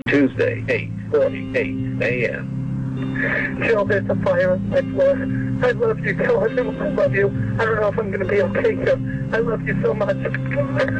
Tuesday, 8:48 a.m. Jill, there's a fire on my floor. I love you, Jill. I love you. I don't know if I'm going to be okay here. I love you so much.